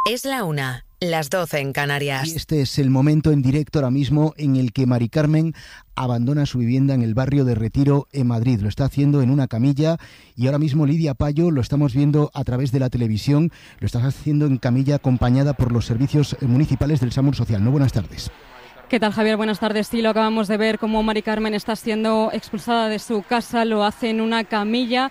Es la 1, las 12 en Canarias. Y este es el momento en directo ahora mismo en el que Mari Carmen abandona su vivienda en el barrio de Retiro, en Madrid. Lo está haciendo en una camilla y ahora mismo Lidia Payo lo estamos viendo a través de la televisión. Lo está haciendo en camilla acompañada por los servicios municipales del SAMUR Social. No, buenas tardes. ¿Qué tal, Javier? Buenas tardes. Sí, lo acabamos de ver cómo Mari Carmen está siendo expulsada de su casa. Lo hace en una camilla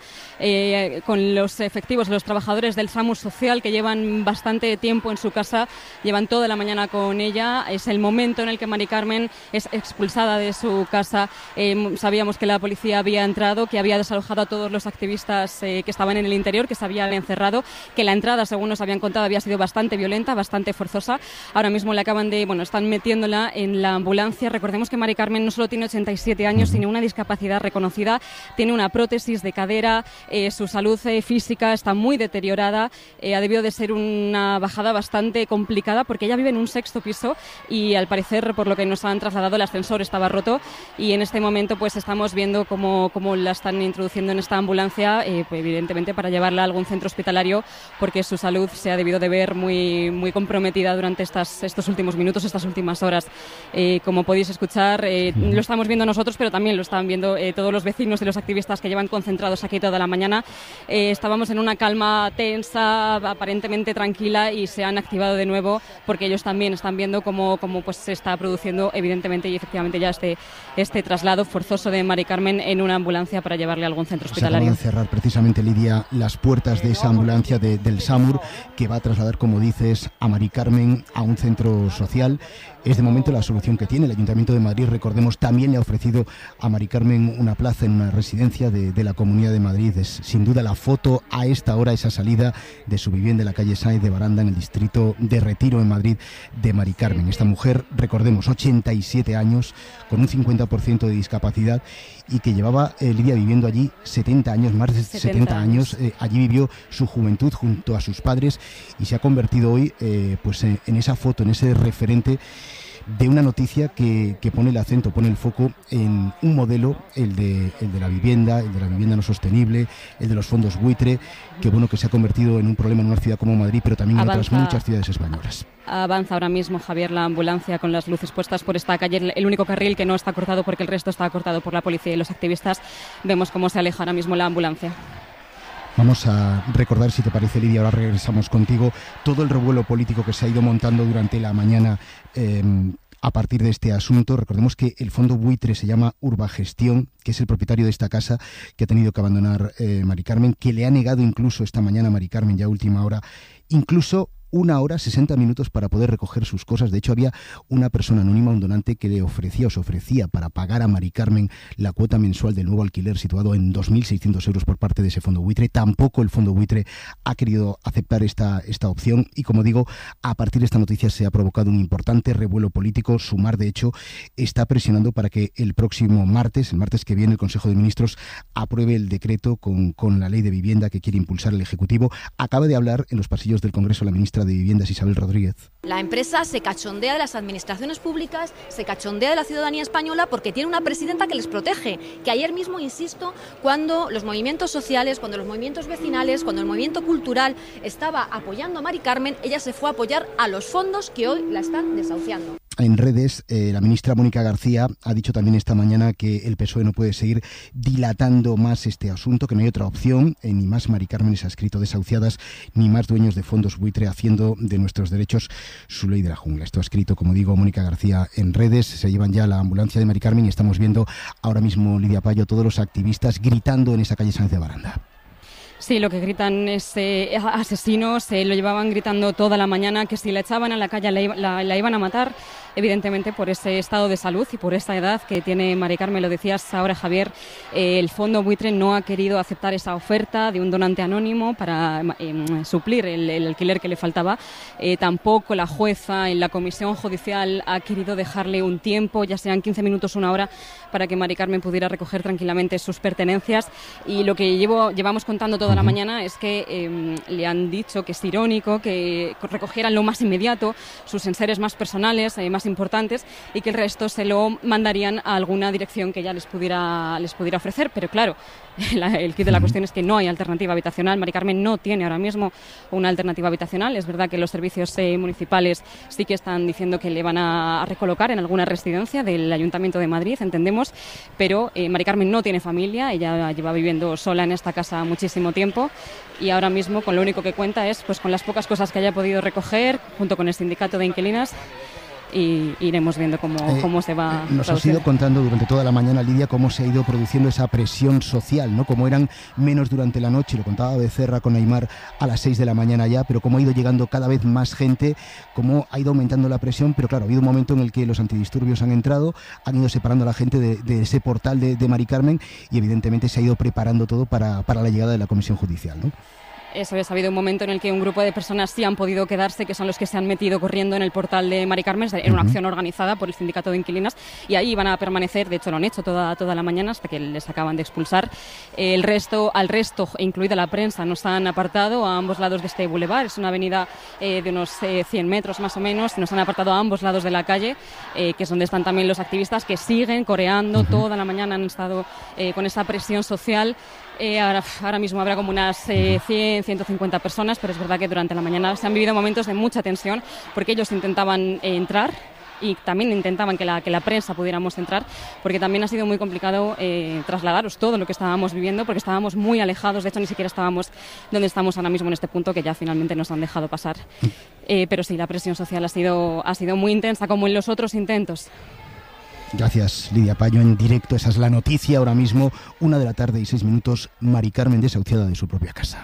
con los efectivos, los trabajadores del SAMUR Social que llevan bastante tiempo en su casa, llevan toda la mañana con ella. Es el momento en el que Mari Carmen es expulsada de su casa. Sabíamos que la policía había entrado, que había desalojado a todos los activistas que estaban en el interior, que se habían encerrado, que la entrada, según nos habían contado, había sido bastante violenta, bastante forzosa. Ahora mismo le están metiéndola en la ambulancia. Recordemos que Mari Carmen no solo tiene 87 años, sino una discapacidad reconocida, tiene una prótesis de cadera, su salud física está muy deteriorada, ha debido de ser una bajada bastante complicada porque ella vive en un 6º piso y al parecer, por lo que nos han trasladado, el ascensor estaba roto y en este momento pues estamos viendo cómo la están introduciendo en esta ambulancia, pues, evidentemente para llevarla a algún centro hospitalario porque su salud se ha debido de ver muy, muy comprometida durante estos últimos minutos, estas últimas horas. Como podéis escuchar, lo estamos viendo nosotros, pero también lo están viendo todos los vecinos y los activistas que llevan concentrados aquí toda la mañana. Estábamos en una calma tensa, aparentemente tranquila, y se han activado de nuevo porque ellos también están viendo cómo pues, se está produciendo evidentemente y efectivamente ya este traslado forzoso de Mari Carmen en una ambulancia para llevarle a algún centro hospitalario. Se acaban de cerrar precisamente, Lidia, las puertas de esa ambulancia del SAMUR que va a trasladar, como dices, a Mari Carmen a un centro social. Es de momento la solución que tiene. El Ayuntamiento de Madrid, recordemos, también le ha ofrecido a Mari Carmen una plaza en una residencia de la Comunidad de Madrid. Es sin duda la foto a esta hora, esa salida de su vivienda en la calle Sáenz de Baranda, en el distrito de Retiro, en Madrid, de Mari Carmen. Esta mujer, recordemos, 87 años, con un 50% de discapacidad y que llevaba, Lidia, viviendo allí 70 años, más de 70 años. Allí vivió su juventud junto a sus padres y se ha convertido hoy en esa foto, en ese referente de una noticia que pone el acento, pone el foco en un modelo, el de la vivienda no sostenible, el de los fondos buitre, que se ha convertido en un problema en una ciudad como Madrid, pero también en otras muchas ciudades españolas. Avanza ahora mismo, Javier, la ambulancia con las luces puestas por esta calle, el único carril que no está cortado porque el resto está cortado por la policía y los activistas. Vemos cómo se aleja ahora mismo la ambulancia. Vamos a recordar, si te parece, Lidia, ahora regresamos contigo, todo el revuelo político que se ha ido montando durante la mañana a partir de este asunto. Recordemos que el fondo buitre se llama Urbagestión, que es el propietario de esta casa que ha tenido que abandonar Mari Carmen, que le ha negado incluso esta mañana a Mari Carmen, ya a última hora, incluso 1 hora 60 minutos para poder recoger sus cosas. De hecho, había una persona anónima, un donante, que le ofrecía para pagar a Mari Carmen la cuota mensual del nuevo alquiler situado en 2.600 euros por parte de ese fondo buitre. Tampoco el fondo buitre ha querido aceptar esta opción y, como digo, a partir de esta noticia se ha provocado un importante revuelo político. Sumar, de hecho, está presionando para que el próximo martes, el martes que viene, el Consejo de Ministros apruebe el decreto con la ley de vivienda que quiere impulsar el Ejecutivo. Acaba de hablar en los pasillos del Congreso la ministra de Viviendas, Isabel Rodríguez. La empresa se cachondea de las administraciones públicas, se cachondea de la ciudadanía española porque tiene una presidenta que les protege. Que ayer mismo, insisto, cuando los movimientos sociales, cuando los movimientos vecinales, cuando el movimiento cultural estaba apoyando a Mari Carmen, ella se fue a apoyar a los fondos que hoy la están desahuciando. En redes, la ministra Mónica García ha dicho también esta mañana que el PSOE no puede seguir dilatando más este asunto, que no hay otra opción, ni más Mari Carmen, se ha escrito, desahuciadas, ni más dueños de fondos buitre haciendo de nuestros derechos su ley de la jungla. Esto ha escrito, como digo, Mónica García en redes. Se llevan ya la ambulancia de Mari Carmen y estamos viendo ahora mismo, Lidia Payo, todos los activistas gritando en esa calle Sáenz de Baranda. Sí, lo que gritan es asesinos, lo llevaban gritando toda la mañana, que si la echaban a la calle la iban a matar, evidentemente por ese estado de salud y por esa edad que tiene Mari Carmen. Lo decías ahora, Javier, el fondo buitre no ha querido aceptar esa oferta de un donante anónimo para suplir el alquiler que le faltaba. Tampoco la jueza en la comisión judicial ha querido dejarle un tiempo, ya sean 15 minutos, 1 hora, para que Mari Carmen pudiera recoger tranquilamente sus pertenencias. Y lo que llevamos contando toda la mañana es que le han dicho que es irónico que recogieran lo más inmediato, sus enseres más personales, más más importantes y que el resto se lo mandarían a alguna dirección que ya les pudiera ofrecer. Pero claro, el kit de la cuestión es que no hay alternativa habitacional. Mari Carmen no tiene ahora mismo una alternativa habitacional. Es verdad que los servicios municipales sí que están diciendo que le van a recolocar en alguna residencia del Ayuntamiento de Madrid, entendemos, pero Mari Carmen no tiene familia, ella lleva viviendo sola en esta casa muchísimo tiempo y ahora mismo con lo único que cuenta es pues con las pocas cosas que haya podido recoger junto con el sindicato de inquilinas. Y iremos viendo cómo se va. Nos has ido contando durante toda la mañana, Lidia, cómo se ha ido produciendo esa presión social, ¿no? Cómo eran menos durante la noche, lo contaba Becerra con Aimar a las 6 de la mañana ya, pero cómo ha ido llegando cada vez más gente, cómo ha ido aumentando la presión, pero claro, ha habido un momento en el que los antidisturbios han entrado, han ido separando a la gente de ese portal de Mari Carmen y evidentemente se ha ido preparando todo para la llegada de la comisión judicial, ¿no? Eso es, ha habido un momento en el que un grupo de personas sí han podido quedarse, que son los que se han metido corriendo en el portal de Mari Carmen, en una acción organizada por el sindicato de inquilinas, y ahí van a permanecer, de hecho lo han hecho toda la mañana hasta que les acaban de expulsar. Al resto, incluida la prensa, nos han apartado a ambos lados de este bulevar, es una avenida de unos 100 metros más o menos, nos han apartado a ambos lados de la calle, que es donde están también los activistas que siguen coreando, toda la mañana han estado con esa presión social. Ahora mismo habrá como unas 150 personas, pero es verdad que durante la mañana se han vivido momentos de mucha tensión porque ellos intentaban entrar y también intentaban que la prensa pudiéramos entrar, porque también ha sido muy complicado trasladaros todo lo que estábamos viviendo, porque estábamos muy alejados, de hecho ni siquiera estábamos donde estamos ahora mismo en este punto, que ya finalmente nos han dejado pasar. Pero sí, la presión social ha sido muy intensa, como en los otros intentos. Gracias, Lidia Payo, en directo. Esa es la noticia ahora mismo, 1:06 p.m, Mari Carmen desahuciada de su propia casa.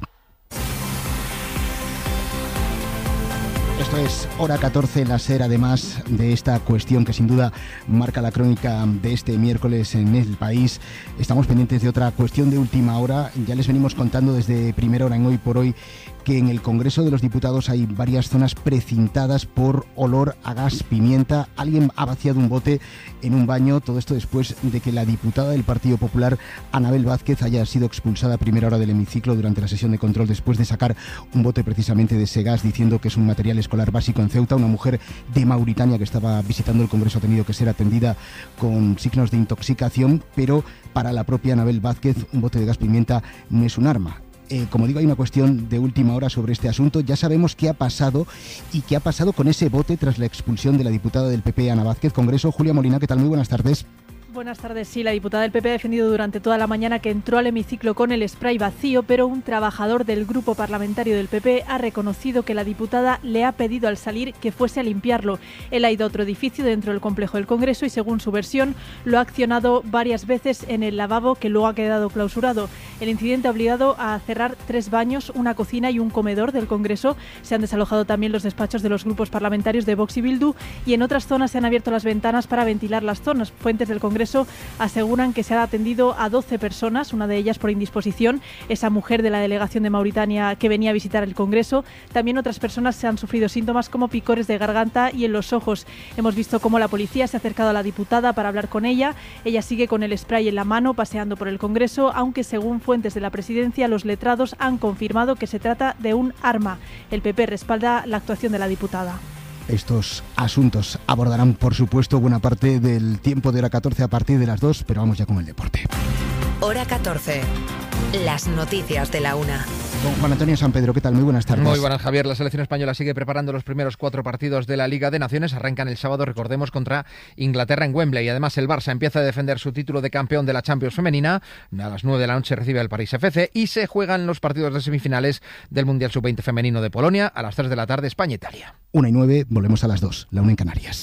Esto es Hora 14, la SER, además de esta cuestión que sin duda marca la crónica de este miércoles en El País. Estamos pendientes de otra cuestión de última hora. Ya les venimos contando desde primera hora en Hoy por Hoy que en el Congreso de los Diputados hay varias zonas precintadas por olor a gas pimienta. Alguien ha vaciado un bote en un baño, todo esto después de que la diputada del Partido Popular, Anabel Vázquez, haya sido expulsada a primera hora del hemiciclo durante la sesión de control después de sacar un bote precisamente de ese gas, diciendo que es un material escolar básico en Ceuta. Una mujer de Mauritania que estaba visitando el Congreso ha tenido que ser atendida con signos de intoxicación, pero para la propia Anabel Vázquez un bote de gas pimienta no es un arma. Como digo, hay una cuestión de última hora sobre este asunto. Ya sabemos qué ha pasado y qué ha pasado con ese bote tras la expulsión de la diputada del PP, Ana Vázquez. Congreso, Julia Molina, ¿qué tal? Muy buenas tardes. Buenas tardes. Sí, la diputada del PP ha defendido durante toda la mañana que entró al hemiciclo con el spray vacío, pero un trabajador del grupo parlamentario del PP ha reconocido que la diputada le ha pedido al salir que fuese a limpiarlo. Él ha ido a otro edificio dentro del complejo del Congreso y, según su versión, lo ha accionado varias veces en el lavabo, que luego ha quedado clausurado. El incidente ha obligado a cerrar 3 baños, una cocina y un comedor del Congreso. Se han desalojado también los despachos de los grupos parlamentarios de Vox y Bildu y en otras zonas se han abierto las ventanas para ventilar las zonas. Fuentes del Congreso aseguran que se ha atendido a 12 personas, una de ellas por indisposición, esa mujer de la delegación de Mauritania que venía a visitar el Congreso. También otras personas se han sufrido síntomas como picores de garganta y en los ojos. Hemos visto cómo la policía se ha acercado a la diputada para hablar con ella. Ella sigue con el spray en la mano paseando por el Congreso, aunque según fuentes de la presidencia, los letrados han confirmado que se trata de un arma. El PP respalda la actuación de la diputada. Estos asuntos abordarán, por supuesto, buena parte del tiempo de Hora 14 a partir de las 2, pero vamos ya con el deporte. Hora 14. Las noticias de la una. Don Juan Antonio San Pedro, ¿qué tal? Muy buenas tardes. Muy buenas, Javier. La selección española sigue preparando los primeros 4 partidos de la Liga de Naciones. Arrancan el sábado, recordemos, contra Inglaterra en Wembley. Además, el Barça empieza a defender su título de campeón de la Champions femenina. A las 9 de la noche recibe al París FC y se juegan los partidos de semifinales del Mundial Sub-20 femenino de Polonia. A las 3 de la tarde, España-Italia. 1:09, volvemos a las 2, la 1 en Canarias.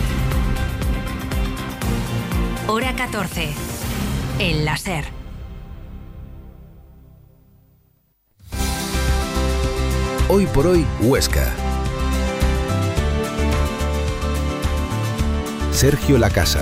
Hora 14. En la SER. Hoy por hoy, Huesca. Sergio Lacasa.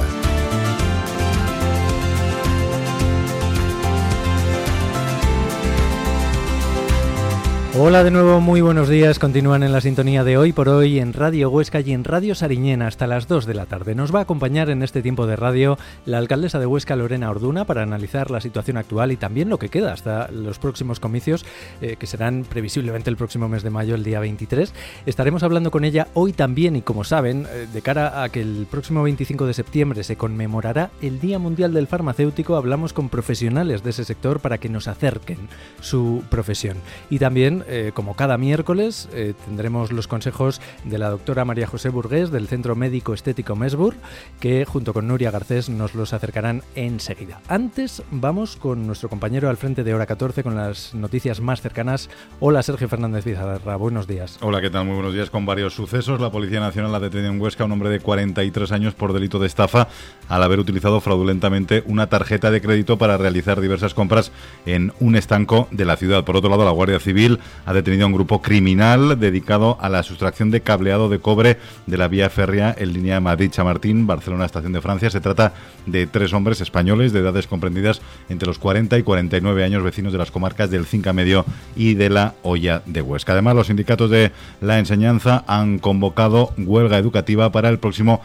Hola de nuevo, muy buenos días. Continúan en la sintonía de Hoy por Hoy en Radio Huesca y en Radio Sariñena hasta las 2 de la tarde. Nos va a acompañar en este tiempo de radio la alcaldesa de Huesca, Lorena Orduna, para analizar la situación actual y también lo que queda hasta los próximos comicios, que serán previsiblemente el próximo mes de mayo, el día 23. Estaremos hablando con ella hoy también y, como saben, de cara a que el próximo 25 de septiembre se conmemorará el Día Mundial del Farmacéutico, hablamos con profesionales de ese sector para que nos acerquen su profesión. Y también, como cada miércoles, tendremos los consejos de la doctora María José Burgués del Centro Médico Estético Mesbur, que junto con Nuria Garcés nos los acercarán enseguida. Antes vamos con nuestro compañero al frente de Hora 14 con las noticias más cercanas. Hola, Sergio Fernández Vizarra, buenos días. Hola, ¿qué tal? Muy buenos días. Con varios sucesos, la Policía Nacional ha detenido en Huesca a un hombre de 43 años por delito de estafa al haber utilizado fraudulentamente una tarjeta de crédito para realizar diversas compras en un estanco de la ciudad. Por otro lado, la Guardia Civil ha detenido a un grupo criminal dedicado a la sustracción de cableado de cobre de la vía férrea en línea Madrid-Chamartín, Barcelona, Estación de Francia. Se trata de 3 hombres españoles de edades comprendidas entre los 40 y 49 años, vecinos de las comarcas del Cinca Medio y de la Hoya de Huesca. Además, los sindicatos de la enseñanza han convocado huelga educativa para el próximo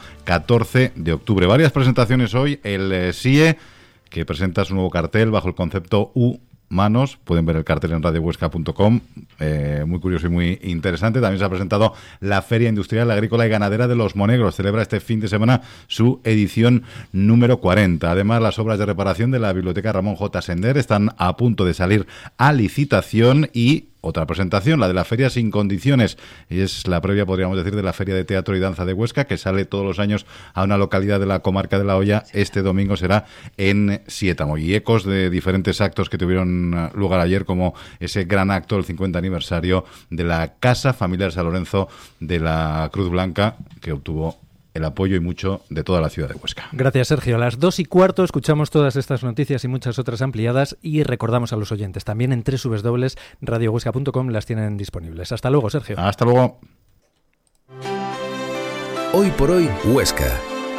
14 de octubre. Varias presentaciones hoy. El SIE, que presenta su nuevo cartel bajo el concepto Manos, pueden ver el cartel en radiohuesca.com, muy curioso y muy interesante. También se ha presentado la Feria Industrial, Agrícola y Ganadera de Los Monegros. Celebra este fin de semana su edición número 40. Además, las obras de reparación de la Biblioteca Ramón J. Sender están a punto de salir a licitación y otra presentación, la de la Feria Sin Condiciones, y es la previa, podríamos decir, de la Feria de Teatro y Danza de Huesca, que sale todos los años a una localidad de la comarca de La Hoya. Este domingo será en Siétamo. Y ecos de diferentes actos que tuvieron lugar ayer, como ese gran acto, el 50 aniversario de la Casa Familiar San Lorenzo de la Cruz Blanca, que obtuvo el apoyo y mucho de toda la ciudad de Huesca. Gracias, Sergio. A las 2:15 escuchamos todas estas noticias y muchas otras ampliadas y recordamos a los oyentes, también en www.radiohuesca.com las tienen disponibles. Hasta luego, Sergio. Hasta luego. Hoy por hoy, Huesca.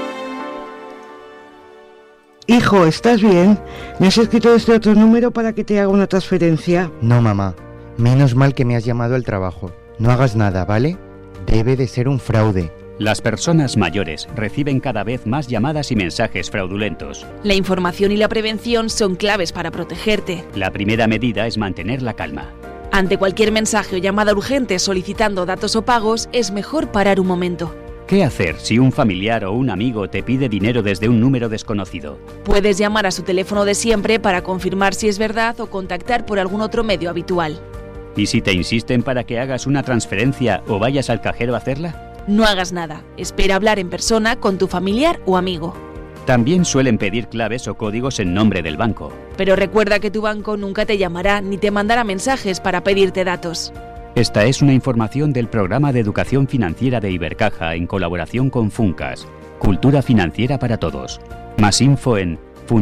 Hijo, ¿estás bien? ¿Me has escrito este otro número para que te haga una transferencia? No, mamá. Menos mal que me has llamado al trabajo. No hagas nada, ¿vale? Debe de ser un fraude. Las personas mayores reciben cada vez más llamadas y mensajes fraudulentos. La información y la prevención son claves para protegerte. La primera medida es mantener la calma. Ante cualquier mensaje o llamada urgente solicitando datos o pagos, es mejor parar un momento. ¿Qué hacer si un familiar o un amigo te pide dinero desde un número desconocido? Puedes llamar a su teléfono de siempre para confirmar si es verdad o contactar por algún otro medio habitual. ¿Y si te insisten para que hagas una transferencia o vayas al cajero a hacerla? No hagas nada. Espera hablar en persona con tu familiar o amigo. También suelen pedir claves o códigos en nombre del banco. Pero recuerda que tu banco nunca te llamará ni te mandará mensajes para pedirte datos. Esta es una información del Programa de Educación Financiera de Ibercaja en colaboración con Funcas. Cultura financiera para todos. Más info en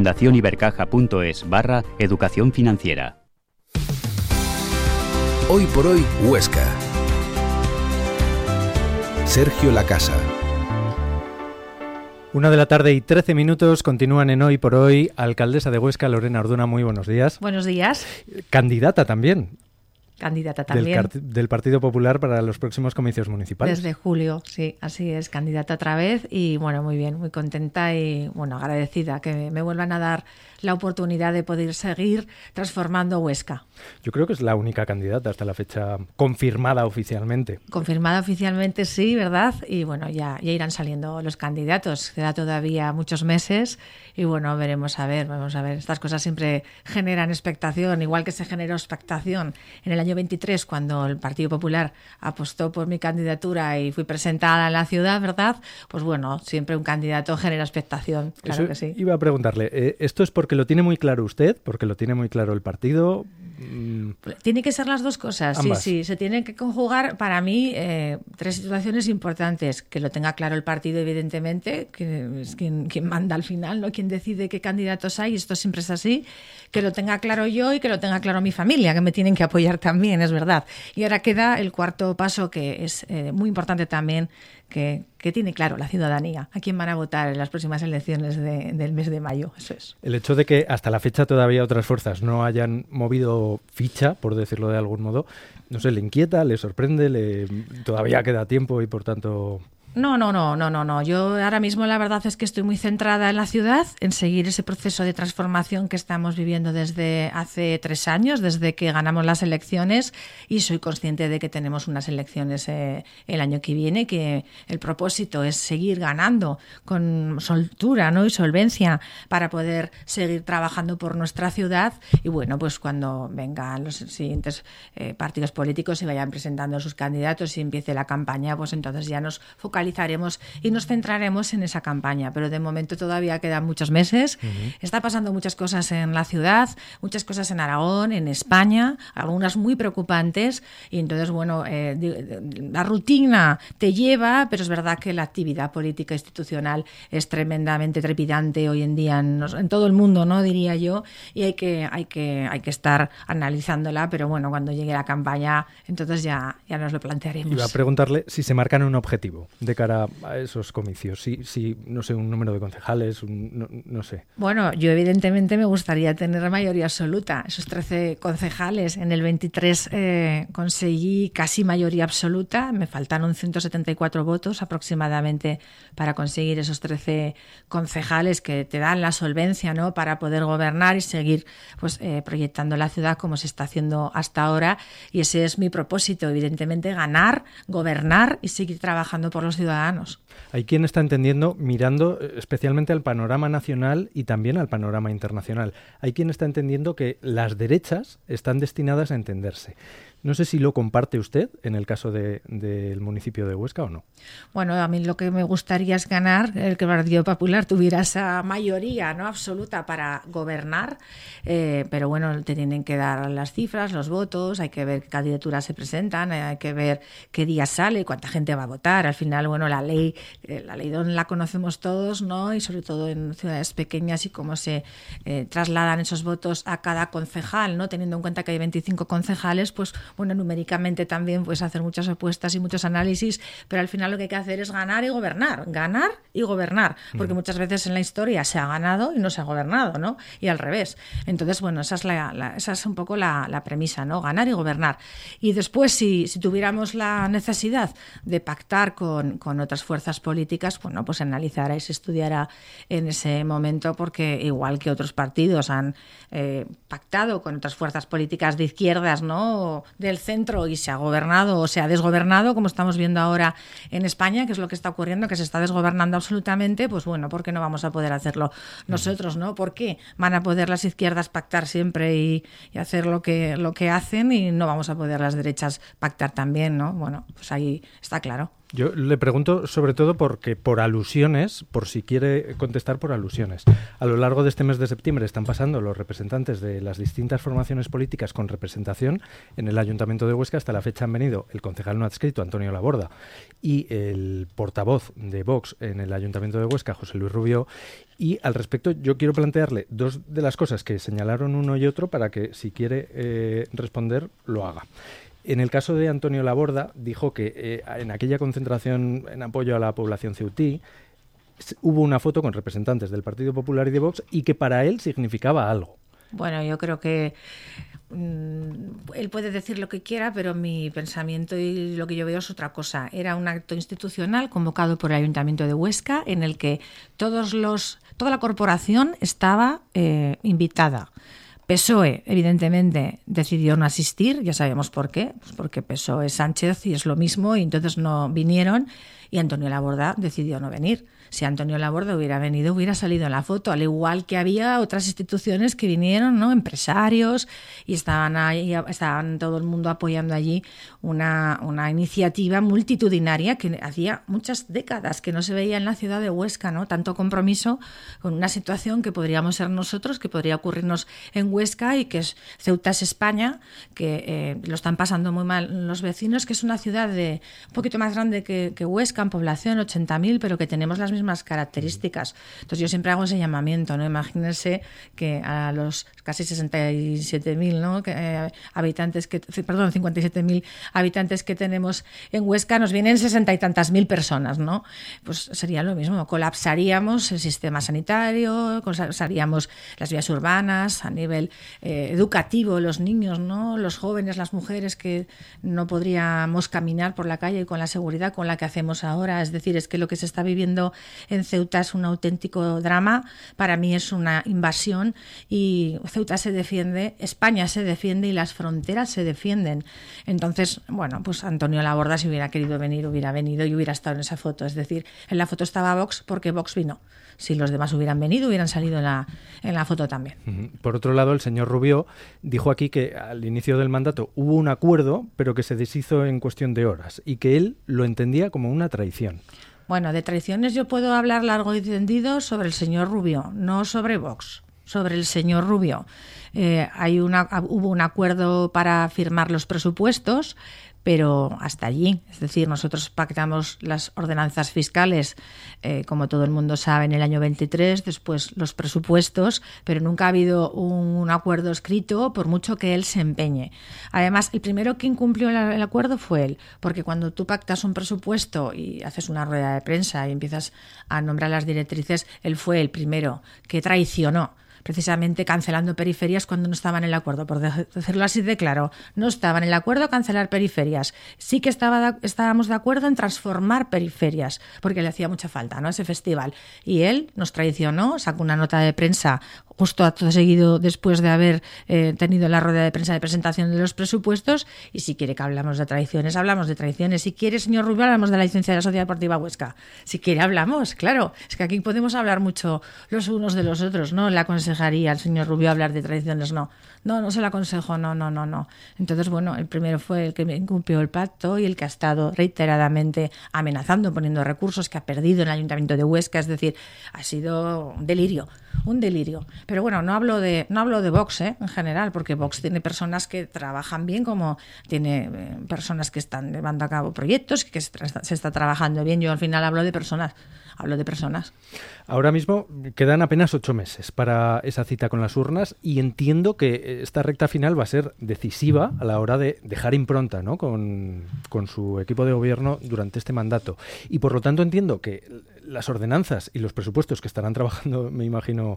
fundacionibercaja.es/educación financiera. Hoy por hoy, Huesca. Sergio Lacasa. 1:13 p.m, continúan en Hoy por Hoy. Alcaldesa de Huesca, Lorena Orduna, muy buenos días. Buenos días. Candidata también. Candidata también. Del Partido Popular para los próximos comicios municipales. Desde julio, sí, así es, candidata otra vez y bueno, muy bien, muy contenta y bueno, agradecida que me vuelvan a dar la oportunidad de poder seguir transformando Huesca. Yo creo que es la única candidata hasta la fecha confirmada oficialmente. Confirmada oficialmente, sí, ¿verdad? Y bueno, ya irán saliendo los candidatos, queda todavía muchos meses y bueno, vamos a ver, estas cosas siempre generan expectación, igual que se generó expectación en el año 23 cuando el Partido Popular apostó por mi candidatura y fui presentada en la ciudad, ¿verdad? Pues bueno, siempre un candidato genera expectación, claro. Eso que sí. Iba a preguntarle, ¿esto es porque lo tiene muy claro usted, porque lo tiene muy claro el partido? Tiene que ser las dos cosas. Ambas. Sí, se tienen que conjugar para mí 3 situaciones importantes. Que lo tenga claro el partido, evidentemente, que es quien manda al final, ¿no? Quien decide qué candidatos hay, esto siempre es así. Que lo tenga claro yo y que lo tenga claro mi familia, que me tienen que apoyar también. también, es verdad. Y ahora queda el cuarto paso, que es muy importante también, que tiene claro la ciudadanía, a quién van a votar en las próximas elecciones del mes de mayo. Eso es. El hecho de que hasta la fecha todavía otras fuerzas no hayan movido ficha, por decirlo de algún modo, no sé, ¿le inquieta, le sorprende, todavía queda tiempo y por tanto...? No. Yo ahora mismo la verdad es que estoy muy centrada en la ciudad, en seguir ese proceso de transformación que estamos viviendo desde hace 3 años, desde que ganamos las elecciones, y soy consciente de que tenemos unas elecciones el año que viene, que el propósito es seguir ganando con soltura, ¿no? Y solvencia para poder seguir trabajando por nuestra ciudad. Y bueno, pues cuando vengan los siguientes partidos políticos y vayan presentando sus candidatos y empiece la campaña, pues entonces ya nos focalizaremos y nos centraremos en esa campaña, pero de momento todavía quedan muchos meses. Está pasando muchas cosas en la ciudad, muchas cosas en Aragón, en España, algunas muy preocupantes, y entonces, bueno, la rutina te lleva, pero es verdad que la actividad política institucional es tremendamente trepidante hoy en día en todo el mundo, ¿no? Diría yo, y hay que estar analizándola, pero bueno, cuando llegue la campaña, entonces ya nos lo plantearemos. Iba a preguntarle si se marcan un objetivo de cara a esos comicios, si no sé, un número de concejales, no sé. Bueno, yo evidentemente me gustaría tener mayoría absoluta, esos 13 concejales. En el 23 conseguí casi mayoría absoluta, me faltaron 174 votos aproximadamente para conseguir esos 13 concejales que te dan la solvencia, ¿no?, para poder gobernar y seguir pues proyectando la ciudad como se está haciendo hasta ahora, y ese es mi propósito, evidentemente, ganar, gobernar y seguir trabajando por los ciudadanos. Hay quien está entendiendo, mirando especialmente al panorama nacional y también al panorama internacional, hay quien está entendiendo que las derechas están destinadas a entenderse. No sé si lo comparte usted en el caso del municipio de Huesca o no. Bueno, a mí lo que me gustaría es ganar, el que el Partido Popular tuviera esa mayoría, ¿no?, absoluta para gobernar, pero bueno, te tienen que dar las cifras, los votos, hay que ver qué candidaturas se presentan, hay que ver qué día sale, cuánta gente va a votar. Al final, bueno, la ley la conocemos todos, ¿no?, y sobre todo en ciudades pequeñas, y cómo se trasladan esos votos a cada concejal, ¿no?, teniendo en cuenta que hay 25 concejales, pues bueno, numéricamente también puedes hacer muchas apuestas y muchos análisis, pero al final lo que hay que hacer es ganar y gobernar, porque muchas veces en la historia se ha ganado y no se ha gobernado, ¿no? Y al revés. Entonces, bueno, esa es un poco la premisa, ¿no? Ganar y gobernar. Y después, si tuviéramos la necesidad de pactar con otras fuerzas políticas, bueno, pues se analizará y se estudiará en ese momento, porque igual que otros partidos han pactado con otras fuerzas políticas de izquierdas, ¿no?, del centro, y se ha gobernado o se ha desgobernado, como estamos viendo ahora en España, que es lo que está ocurriendo, que se está desgobernando absolutamente, pues bueno, ¿por qué no vamos a poder hacerlo nosotros, ¿no? ¿Por qué van a poder las izquierdas pactar siempre y hacer lo que hacen, y no vamos a poder las derechas pactar también, ¿no? Bueno, pues ahí está claro. Yo le pregunto sobre todo porque por alusiones, por si quiere contestar por alusiones. A lo largo de este mes de septiembre están pasando los representantes de las distintas formaciones políticas con representación en el Ayuntamiento de Huesca. Hasta la fecha han venido el concejal no adscrito, Antonio Laborda, y el portavoz de Vox en el Ayuntamiento de Huesca, José Luis Rubio. Y al respecto yo quiero plantearle dos de las cosas que señalaron uno y otro para que, si quiere responder, lo haga. En el caso de Antonio Laborda, dijo que en aquella concentración en apoyo a la población ceutí hubo una foto con representantes del Partido Popular y de Vox, y que para él significaba algo. Bueno, yo creo que él puede decir lo que quiera, pero mi pensamiento y lo que yo veo es otra cosa. Era un acto institucional convocado por el Ayuntamiento de Huesca, en el que toda la corporación estaba invitada. PSOE, evidentemente, decidió no asistir, ya sabemos por qué, pues porque PSOE es Sánchez y es lo mismo, y entonces no vinieron, y Antonio Laborda decidió no venir. Si Antonio Laborda hubiera venido, hubiera salido en la foto, al igual que había otras instituciones que vinieron, ¿no?, empresarios, y estaban todo el mundo apoyando allí una iniciativa multitudinaria que hacía muchas décadas que no se veía en la ciudad de Huesca, ¿no? Tanto compromiso con una situación que podríamos ser nosotros, que podría ocurrirnos en Huesca, Huesca y que Ceuta es España, que lo están pasando muy mal los vecinos, que es una ciudad un poquito más grande que Huesca en población, 80.000, pero que tenemos las mismas características. Entonces yo siempre hago ese llamamiento, ¿no? Imagínense que a los casi 67.000, ¿no? Habitantes 57.000 habitantes que tenemos en Huesca, nos vienen 60 y tantas mil personas, ¿no? Pues sería lo mismo, colapsaríamos el sistema sanitario, colapsaríamos las vías urbanas a nivel educativo, los niños, ¿no? Los jóvenes, las mujeres, que no podríamos caminar por la calle con la seguridad con la que hacemos ahora. Es decir, es que lo que se está viviendo en Ceuta es un auténtico drama. Para mí es una invasión y Ceuta se defiende, España se defiende y las fronteras se defienden. Entonces, bueno, pues Antonio Laborda, si hubiera querido venir, hubiera venido y hubiera estado en esa foto. Es decir, en la foto estaba Vox porque Vox vino. Si los demás hubieran venido, hubieran salido en la foto también. Por otro lado, el señor Rubio dijo aquí que al inicio del mandato hubo un acuerdo, pero que se deshizo en cuestión de horas y que él lo entendía como una traición. Bueno, de traiciones yo puedo hablar largo y tendido sobre el señor Rubio, no sobre Vox, sobre el señor Rubio. Hubo un acuerdo para firmar los presupuestos, pero hasta allí. Es decir, nosotros pactamos las ordenanzas fiscales, como todo el mundo sabe, en el año 23, después los presupuestos, pero nunca ha habido un acuerdo escrito, por mucho que él se empeñe. Además, el primero que incumplió el acuerdo fue él, porque cuando tú pactas un presupuesto y haces una rueda de prensa y empiezas a nombrar las directrices, él fue el primero que traicionó, precisamente cancelando periferias cuando no estaban en el acuerdo, por decirlo así de claro. No estaban en el acuerdo a cancelar periferias. Sí que estábamos de acuerdo en transformar periferias, porque le hacía mucha falta, ¿no?, ese festival. Y él nos traicionó, sacó una nota de prensa justo acto seguido después de haber tenido la rueda de prensa de presentación de los presupuestos, y si quiere que hablamos de traiciones, hablamos de traiciones. Si quiere, señor Rubio, hablamos de la licencia de la Sociedad Deportiva Huesca. Si quiere, hablamos, claro. Es que aquí podemos hablar mucho los unos de los otros, ¿no? La aconsejaría al señor Rubio hablar de traiciones, no se lo aconsejo, no. Entonces, bueno, el primero fue el que incumplió el pacto y el que ha estado reiteradamente amenazando, poniendo recursos, que ha perdido en el Ayuntamiento de Huesca. Es decir, ha sido un delirio. Pero bueno, no hablo de Vox, en general, porque Vox tiene personas que trabajan bien, como tiene personas que están llevando a cabo proyectos, que se está trabajando bien. Yo al final hablo de personas. Ahora mismo quedan apenas 8 meses para esa cita con las urnas y entiendo que esta recta final va a ser decisiva a la hora de dejar impronta, ¿no?, con su equipo de gobierno durante este mandato. Y por lo tanto entiendo que las ordenanzas y los presupuestos que estarán trabajando, me imagino,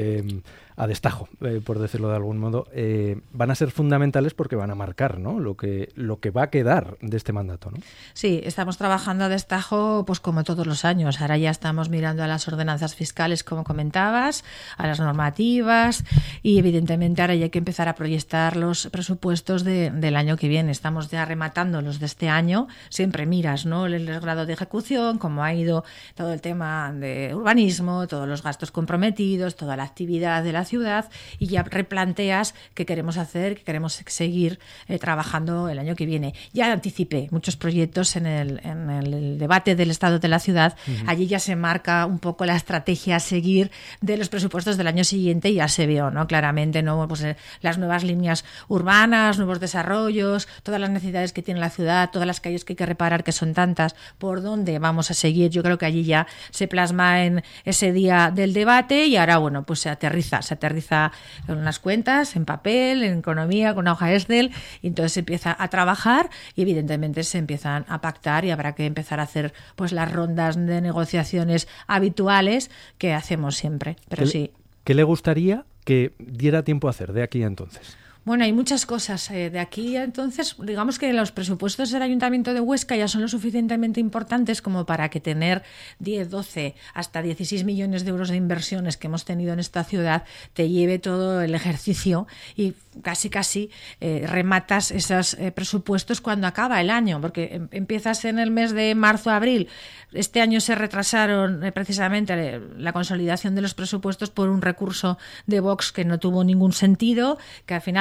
a destajo, por decirlo de algún modo, van a ser fundamentales porque van a marcar, ¿no?, lo que va a quedar de este mandato, ¿no? Sí, estamos trabajando a destajo, pues como todos los años. Ahora ya estamos mirando a las ordenanzas fiscales, como comentabas, a las normativas, y evidentemente ahora ya hay que empezar a proyectar los presupuestos del año que viene. Estamos ya rematando los de este año. Siempre miras, ¿no?, el grado de ejecución, cómo ha ido todo el tema de urbanismo, todos los gastos comprometidos, toda la actividad de la ciudad, y ya replanteas qué queremos hacer, qué queremos seguir trabajando el año que viene. Ya anticipé muchos proyectos en el debate del estado de la ciudad. Allí ya se marca un poco la estrategia a seguir de los presupuestos del año siguiente y ya se vio, ¿no?, claramente, ¿no?, pues las nuevas líneas urbanas, nuevos desarrollos, todas las necesidades que tiene la ciudad, todas las calles que hay que reparar, que son tantas, por dónde vamos a seguir. Yo creo que allí ya se plasma en ese día del debate y ahora, bueno, pues se aterriza en unas cuentas, en papel, en economía, con una hoja Excel, y entonces se empieza a trabajar y evidentemente se empiezan a pactar y habrá que empezar a hacer pues las rondas de negociaciones habituales que hacemos siempre. Pero sí. ¿Qué le gustaría que diera tiempo a hacer de aquí a entonces? Bueno, hay muchas cosas. De aquí a entonces, digamos que los presupuestos del Ayuntamiento de Huesca ya son lo suficientemente importantes como para que tener 10, 12, hasta 16 millones de euros de inversiones que hemos tenido en esta ciudad te lleve todo el ejercicio y casi rematas esos presupuestos cuando acaba el año, porque empiezas en el mes de marzo, abril. Este año se retrasaron precisamente la consolidación de los presupuestos por un recurso de Vox que no tuvo ningún sentido, que al final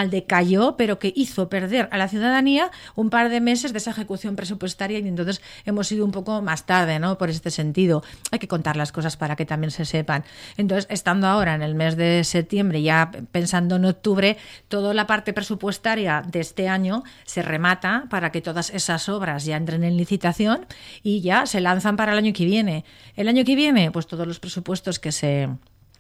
alcalde cayó, pero que hizo perder a la ciudadanía un par de meses de esa ejecución presupuestaria, y entonces hemos ido un poco más tarde, ¿no? Por este sentido. Hay que contar las cosas para que también se sepan. Entonces, estando ahora en el mes de septiembre, ya pensando en octubre, toda la parte presupuestaria de este año se remata para que todas esas obras ya entren en licitación y ya se lanzan para el año que viene. El año que viene, pues todos los presupuestos que se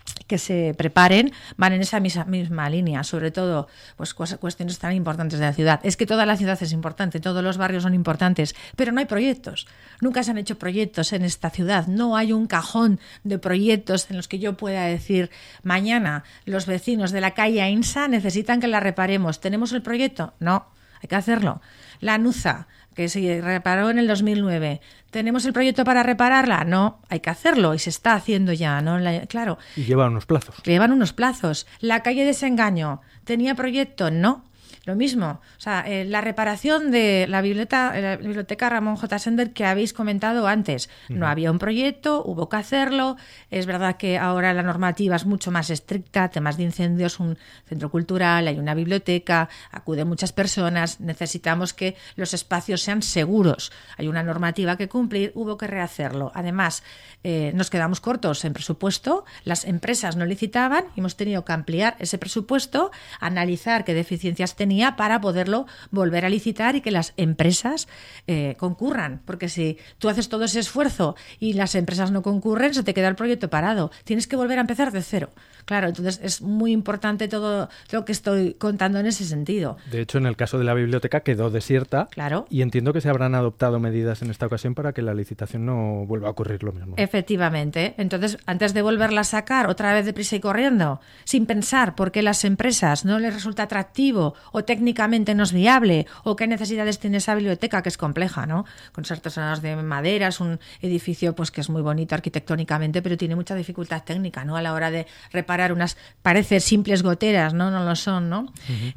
preparen van en esa misma línea, sobre todo pues cuestiones tan importantes de la ciudad. Es que toda la ciudad es importante, todos los barrios son importantes, pero no hay proyectos. Nunca se han hecho proyectos en esta ciudad. No hay un cajón de proyectos en los que yo pueda decir, mañana los vecinos de la calle Ainsa necesitan que la reparemos. ¿Tenemos el proyecto? No, hay que hacerlo. La Nuza, que se reparó en el 2009. ¿Tenemos el proyecto para repararla? No, hay que hacerlo y se está haciendo ya, ¿no? Claro. Y lleva unos plazos. Llevan unos plazos. La calle Desengaño, ¿tenía proyecto? No. Lo mismo, o sea, la reparación de la biblioteca Ramón J. Sender que habéis comentado antes, no había un proyecto, hubo que hacerlo. Es verdad que ahora la normativa es mucho más estricta, temas de incendios, un centro cultural, hay una biblioteca, acuden muchas personas, necesitamos que los espacios sean seguros. Hay una normativa que cumplir, hubo que rehacerlo. Además, nos quedamos cortos en presupuesto, las empresas no licitaban, y hemos tenido que ampliar ese presupuesto, analizar qué deficiencias tenía para poderlo volver a licitar y que las empresas concurran, porque si tú haces todo ese esfuerzo y las empresas no concurren, se te queda el proyecto parado, tienes que volver a empezar de cero. Claro, entonces es muy importante todo lo que estoy contando en ese sentido. De hecho, en el caso de la biblioteca quedó desierta, claro, y entiendo que se habrán adoptado medidas en esta ocasión para que la licitación no vuelva a ocurrir lo mismo. Efectivamente. Entonces, antes de volverla a sacar otra vez deprisa y corriendo, sin pensar por qué las empresas no les resulta atractivo o técnicamente no es viable, o qué necesidades tiene esa biblioteca, que es compleja, ¿no? Con artesanos de madera, es un edificio pues que es muy bonito arquitectónicamente, pero tiene mucha dificultad técnica, ¿no? A la hora de reparar unas, parece simples goteras, ¿no? No lo son, ¿no?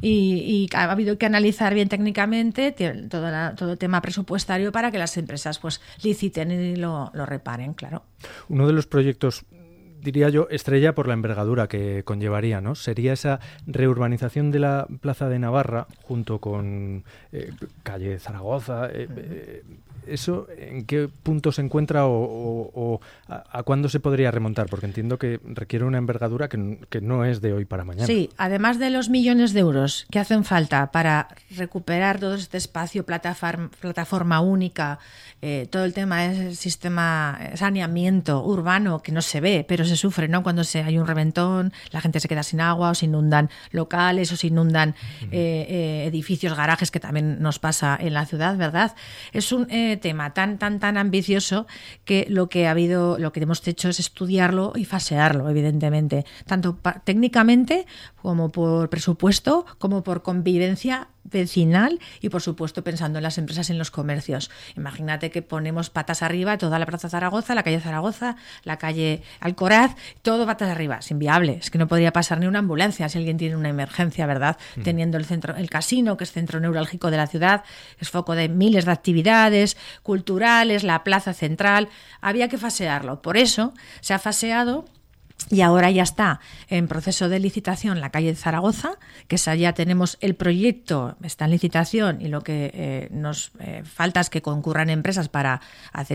Y ha habido que analizar bien técnicamente todo el tema presupuestario para que las empresas pues liciten y lo reparen, claro. Uno de los proyectos, diría yo, estrella por la envergadura que conllevaría, ¿no? Sería esa reurbanización de la Plaza de Navarra junto con calle Zaragoza. ¿Eso en qué punto se encuentra o a cuándo se podría remontar? Porque entiendo que requiere una envergadura que no es de hoy para mañana. Sí, además de los millones de euros que hacen falta para recuperar todo este espacio, plataforma única, todo el tema del sistema saneamiento urbano que no se ve, pero se sufre, ¿no? Cuando hay un reventón, la gente se queda sin agua, o se inundan locales, o se inundan edificios, garajes, que también nos pasa en la ciudad, ¿verdad? Es un tema tan ambicioso que lo que hemos hecho es estudiarlo y fasearlo, evidentemente, tanto técnicamente como por presupuesto, como por convivencia vecinal y, por supuesto, pensando en las empresas y en los comercios. Imagínate que ponemos patas arriba toda la Plaza Zaragoza, la calle Zaragoza, la calle Alcoraz, todo patas arriba. Es inviable. Es que no podría pasar ni una ambulancia si alguien tiene una emergencia, ¿verdad? Teniendo el casino, que es centro neurálgico de la ciudad, es foco de miles de actividades culturales, la plaza central. Había que fasearlo. Por eso se ha faseado. Y ahora ya está en proceso de licitación la calle de Zaragoza, que ya tenemos el proyecto, está en licitación, y lo que nos falta es que concurran empresas para hacer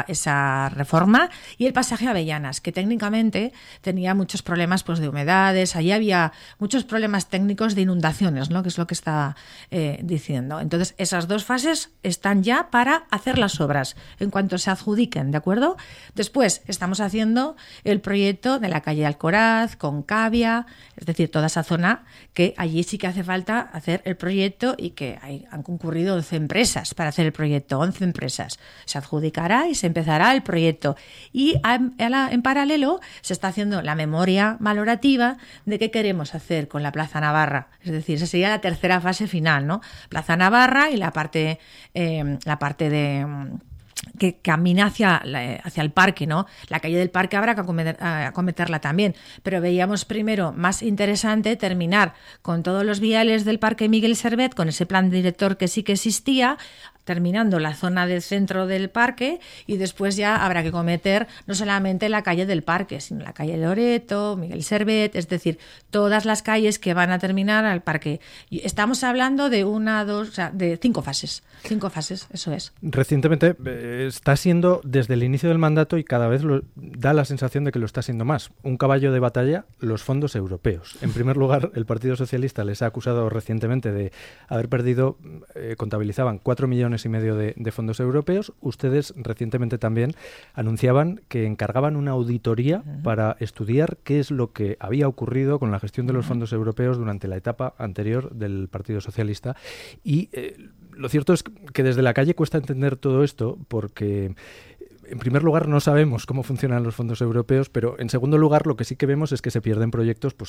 esa reforma, y el pasaje Avellanas, que técnicamente tenía muchos problemas pues de humedades, allí había muchos problemas técnicos de inundaciones, ¿no? Que es lo que estaba diciendo. Entonces, esas dos fases están ya para hacer las obras en cuanto se adjudiquen, ¿de acuerdo? Después estamos haciendo el proyecto de la calle Alcoraz, con Cavia, es decir, toda esa zona, que allí sí que hace falta hacer el proyecto, y que han concurrido 11 empresas para hacer el proyecto, 11 empresas. Se adjudicará y se empezará el proyecto. Y en paralelo se está haciendo la memoria valorativa de qué queremos hacer con la Plaza Navarra. Es decir, esa sería la tercera fase final, ¿no? Plaza Navarra y la parte de que camina hacia el parque, ¿no? La calle del parque habrá que acometerla también, pero veíamos primero más interesante terminar con todos los viales del parque Miguel Servet, con ese plan director que sí que existía, terminando la zona del centro del parque, y después ya habrá que acometer no solamente la calle del parque, sino la calle Loreto, Miguel Servet, es decir, todas las calles que van a terminar al parque. Y estamos hablando de de 5 fases. 5 fases, eso es. Recientemente está siendo, desde el inicio del mandato, y cada vez da la sensación de que lo está siendo más, un caballo de batalla, los fondos europeos. En primer lugar, el Partido Socialista les ha acusado recientemente de haber perdido, contabilizaban 4,5 millones de fondos europeos. Ustedes recientemente también anunciaban que encargaban una auditoría para estudiar qué es lo que había ocurrido con la gestión de los fondos europeos durante la etapa anterior del Partido Socialista. Y lo cierto es que desde la calle cuesta entender todo esto porque, en primer lugar, no sabemos cómo funcionan los fondos europeos, pero en segundo lugar lo que sí que vemos es que se pierden proyectos